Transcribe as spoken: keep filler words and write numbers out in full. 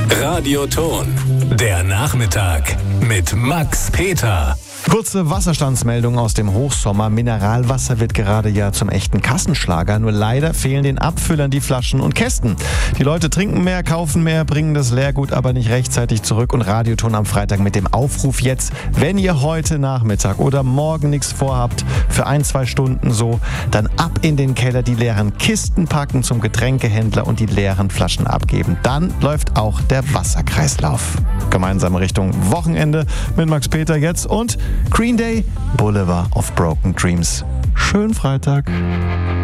Radioton. Der Nachmittag mit Max Peter. Kurze Wasserstandsmeldung aus dem Hochsommer. Mineralwasser wird gerade ja zum echten Kassenschlager. Nur leider fehlen den Abfüllern die Flaschen und Kästen. Die Leute trinken mehr, kaufen mehr, bringen das Leergut aber nicht rechtzeitig zurück. Und Radioton am Freitag mit dem Aufruf jetzt, wenn ihr heute Nachmittag oder morgen nichts vorhabt, für ein, zwei Stunden so, dann ab in den Keller, die leeren Kisten packen zum Getränkehändler und die leeren Flaschen abgeben. Dann läuft auch der Wasserkreislauf. Gemeinsam Richtung Wochenende mit Max Peter jetzt und Green Day, Boulevard of Broken Dreams. Schönen Freitag.